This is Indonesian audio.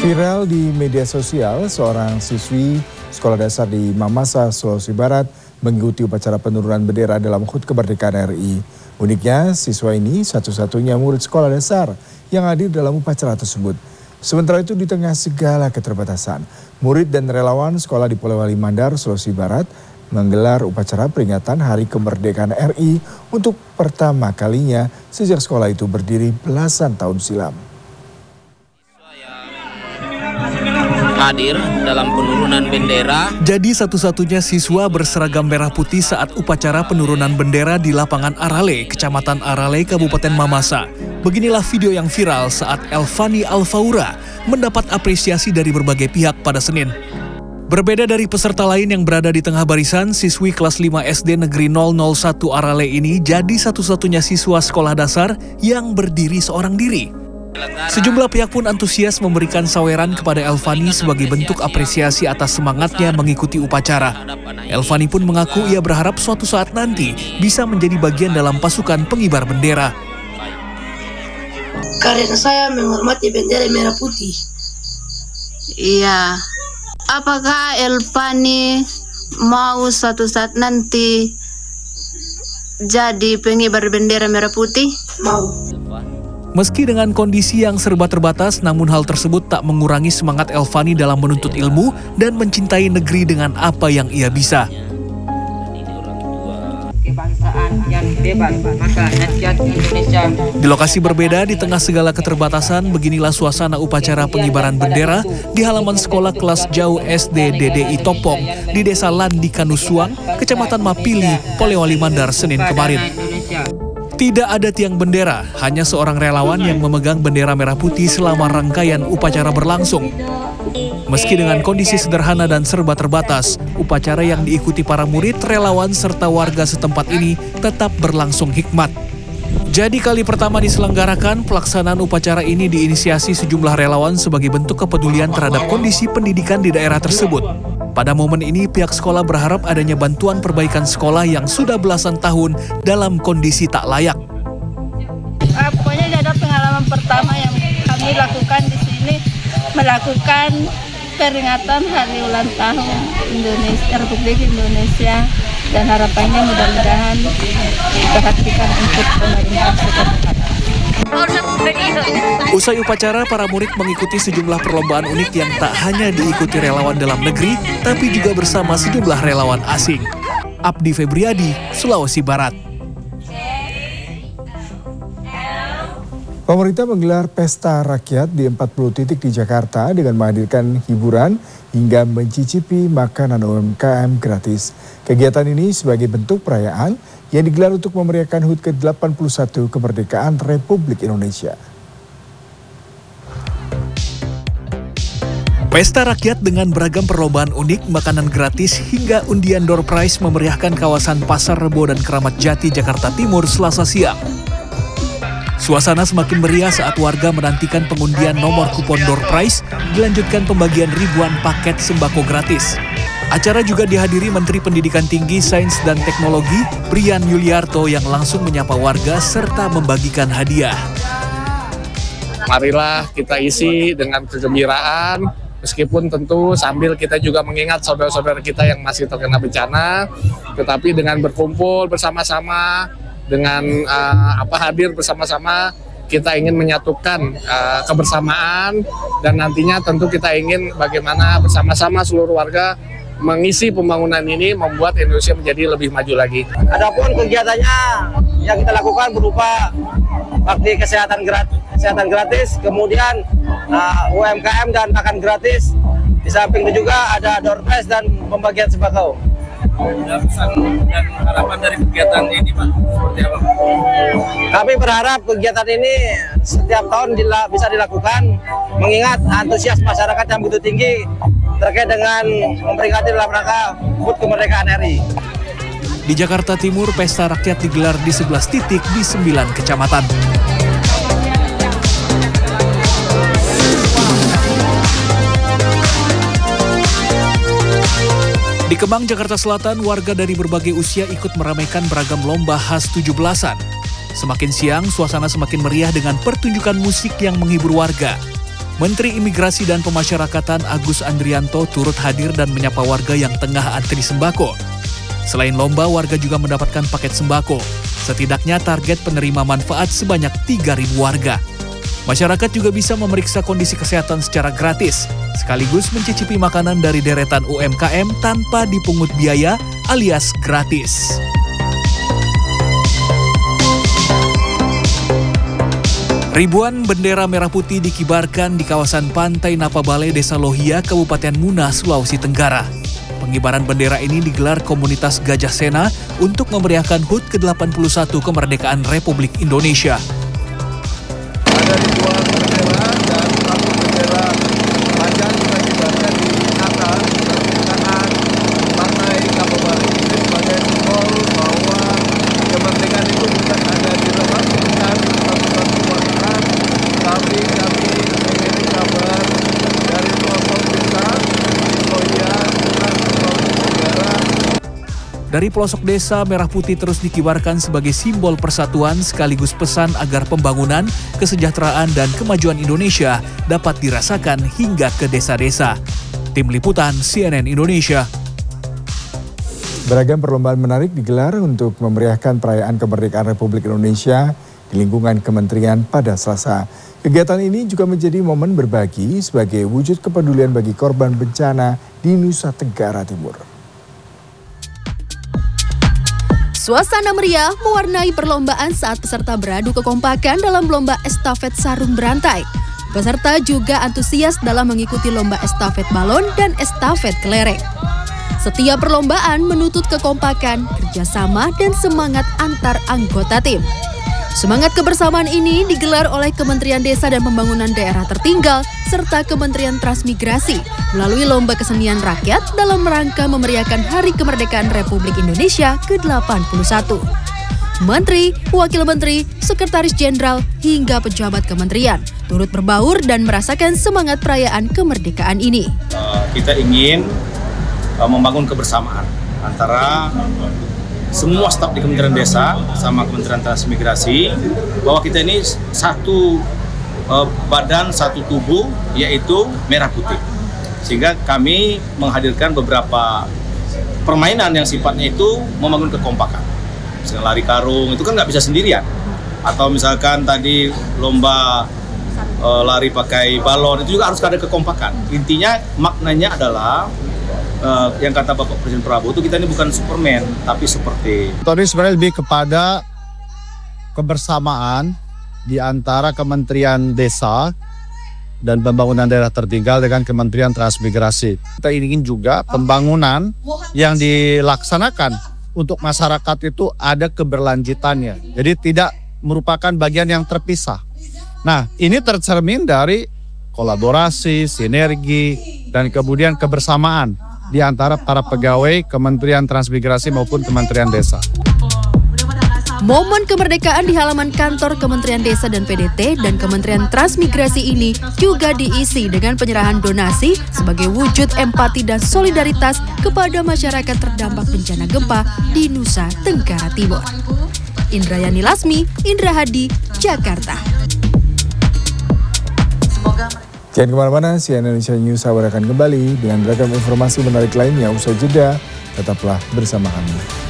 Viral di media sosial, seorang siswi sekolah dasar di Mamasa, Sulawesi Barat mengikuti upacara penurunan bendera dalam HUT Kemerdekaan RI. Uniknya, siswa ini satu-satunya murid sekolah dasar yang hadir dalam upacara tersebut. Sementara itu di tengah segala keterbatasan, murid dan relawan sekolah di Polewali Mandar, Sulawesi Barat menggelar upacara peringatan Hari Kemerdekaan RI untuk pertama kalinya sejak sekolah itu berdiri belasan tahun silam. Hadir dalam penurunan bendera. Jadi satu-satunya siswa berseragam merah putih saat upacara penurunan bendera di lapangan Arale, Kecamatan Arale, Kabupaten Mamasa. Beginilah video yang viral saat Elvani Alfaura mendapat apresiasi dari berbagai pihak pada Senin. Berbeda dari peserta lain yang berada di tengah barisan, siswi kelas 5 SD Negeri 001 Arale ini jadi satu-satunya siswa sekolah dasar yang berdiri seorang diri. Sejumlah pihak pun antusias memberikan saweran kepada Elvani sebagai bentuk apresiasi atas semangatnya mengikuti upacara. Elvani pun mengaku ia berharap suatu saat nanti bisa menjadi bagian dalam pasukan pengibar bendera. Karena saya menghormati bendera merah putih. Iya, apakah Elvani mau suatu saat nanti jadi pengibar bendera merah putih? Mau. Meski dengan kondisi yang serba terbatas, namun hal tersebut tak mengurangi semangat Elvani dalam menuntut ilmu dan mencintai negeri dengan apa yang ia bisa. Kebangsaan yang bebas, maka rakyat Indonesia. Di lokasi berbeda, di tengah segala keterbatasan, beginilah suasana upacara pengibaran bendera di halaman sekolah kelas jauh SD DDI Topong di Desa Landi Kanusuang, Kecamatan Mapili, Polewali Mandar, Senin kemarin. Tidak ada tiang bendera, hanya seorang relawan yang memegang bendera merah putih selama rangkaian upacara berlangsung. Meski dengan kondisi sederhana dan serba terbatas, upacara yang diikuti para murid, relawan, serta warga setempat ini tetap berlangsung hikmat. Jadi kali pertama diselenggarakan, pelaksanaan upacara ini diinisiasi sejumlah relawan sebagai bentuk kepedulian terhadap kondisi pendidikan di daerah tersebut. Pada momen ini, pihak sekolah berharap adanya bantuan perbaikan sekolah yang sudah belasan tahun dalam kondisi tak layak. Pokoknya ini ada pengalaman pertama yang kami lakukan di sini, melakukan peringatan Hari Ulang Tahun Indonesia, Republik Indonesia, dan harapannya mudah-mudahan diperhatikan untuk pemerintah setempat. Usai upacara, para murid mengikuti sejumlah perlombaan unik yang tak hanya diikuti relawan dalam negeri, tapi juga bersama sejumlah relawan asing. Abdi Febriadi, Sulawesi Barat. Pemerintah menggelar pesta rakyat di 40 titik di Jakarta dengan menghadirkan hiburan hingga mencicipi makanan UMKM gratis. Kegiatan ini sebagai bentuk perayaan yang digelar untuk memeriahkan HUT ke-81 Kemerdekaan Republik Indonesia. Pesta rakyat dengan beragam perlombaan unik, makanan gratis, hingga undian door prize memeriahkan kawasan Pasar Rebo dan Keramat Jati, Jakarta Timur, Selasa siang. Suasana semakin meriah saat warga menantikan pengundian nomor kupon door prize, dilanjutkan pembagian ribuan paket sembako gratis. Acara juga dihadiri Menteri Pendidikan Tinggi, Sains dan Teknologi, Brian Yuliarto, yang langsung menyapa warga serta membagikan hadiah. Marilah kita isi dengan kegembiraan, meskipun tentu sambil kita juga mengingat saudara-saudara kita yang masih terkena bencana, tetapi dengan berkumpul bersama-sama, dengan hadir bersama-sama, kita ingin menyatukan kebersamaan, dan nantinya tentu kita ingin bagaimana bersama-sama seluruh warga mengisi pembangunan ini, membuat Indonesia menjadi lebih maju lagi. Adapun kegiatannya yang kita lakukan berupa bakti kesehatan gratis, kemudian UMKM dan makan gratis. Di samping itu juga ada door prize dan pembagian sembako. Pesan dan harapan dari kegiatan ini, Pak, seperti apa, Pak? Kami berharap kegiatan ini setiap tahun bisa dilakukan, mengingat antusias masyarakat yang begitu tinggi terkait dengan memperingati dalam rangka HUT Kemerdekaan RI. Di Jakarta Timur, pesta rakyat digelar di 11 titik di 9 kecamatan. Di Kemang, Jakarta Selatan, warga dari berbagai usia ikut meramaikan beragam lomba khas 17-an. Semakin siang, suasana semakin meriah dengan pertunjukan musik yang menghibur warga. Menteri Imigrasi dan Pemasyarakatan Agus Andrianto turut hadir dan menyapa warga yang tengah antri sembako. Selain lomba, warga juga mendapatkan paket sembako. Setidaknya target penerima manfaat sebanyak 3.000 warga. Masyarakat juga bisa memeriksa kondisi kesehatan secara gratis, sekaligus mencicipi makanan dari deretan UMKM tanpa dipungut biaya alias gratis. Ribuan bendera merah putih dikibarkan di kawasan Pantai Napabale, Desa Lohia, Kabupaten Muna, Sulawesi Tenggara. Pengibaran bendera ini digelar komunitas Gajah Sena untuk memeriahkan HUT ke-81 kemerdekaan Republik Indonesia. Ada ribuan bendera dan satu bendera panjang kita kibarkan di atas permukaan Pantai Napabale ini sebagai simbol bahwa kemerdekaan itu bukan ada di dalam bukan satu kekuasaan, tapi kami mengirim kabar dari pelosok desa di Lohia, Sulawesi Tenggara. Dari pelosok desa, merah putih terus dikibarkan sebagai simbol persatuan sekaligus pesan agar pembangunan, kesejahteraan, dan kemajuan Indonesia dapat dirasakan hingga ke desa-desa. Tim Liputan CNN Indonesia. Beragam perlombaan menarik digelar untuk memeriahkan perayaan kemerdekaan Republik Indonesia di lingkungan kementerian pada Selasa. Kegiatan ini juga menjadi momen berbagi sebagai wujud kepedulian bagi korban bencana di Nusa Tenggara Timur. Suasana meriah mewarnai perlombaan saat peserta beradu kekompakan dalam lomba estafet sarung berantai. Peserta juga antusias dalam mengikuti lomba estafet balon dan estafet kelereng. Setiap perlombaan menuntut kekompakan, kerjasama, dan semangat antar anggota tim. Semangat kebersamaan ini digelar oleh Kementerian Desa dan Pembangunan Daerah Tertinggal serta Kementerian Transmigrasi melalui Lomba Kesenian Rakyat dalam rangka memeriahkan Hari Kemerdekaan Republik Indonesia ke-81. Menteri, Wakil Menteri, Sekretaris Jenderal, hingga pejabat kementerian turut berbaur dan merasakan semangat perayaan kemerdekaan ini. Kita ingin membangun kebersamaan antara semua staf di Kementerian Desa sama Kementerian Transmigrasi, bahwa kita ini satu badan, satu tubuh, yaitu merah putih. Sehingga kami menghadirkan beberapa permainan yang sifatnya itu membangun kekompakan. Misalnya lari karung, itu kan nggak bisa sendirian. Atau misalkan tadi lomba lari pakai balon, itu juga harus ada kekompakan. Intinya maknanya adalah yang kata Bapak Presiden Prabowo itu kita ini bukan Superman, tapi seperti. Ini sebenarnya lebih kepada kebersamaan di antara Kementerian Desa dan Pembangunan Daerah Tertinggal dengan Kementerian Transmigrasi. Kita ingin juga pembangunan yang dilaksanakan untuk masyarakat itu ada keberlanjutannya. Jadi tidak merupakan bagian yang terpisah. Nah, ini tercermin dari kolaborasi, sinergi, dan kemudian kebersamaan di antara para pegawai Kementerian Transmigrasi maupun Kementerian Desa. Momen kemerdekaan di halaman kantor Kementerian Desa dan PDT dan Kementerian Transmigrasi ini juga diisi dengan penyerahan donasi sebagai wujud empati dan solidaritas kepada masyarakat terdampak bencana gempa di Nusa Tenggara Timur. Indrayani Lasmi, Indra Hadi, Jakarta. Jangan kemana-mana, CNN Indonesia News akan kembali dengan beragam informasi menarik lainnya. Usai jeda, tetaplah bersama kami.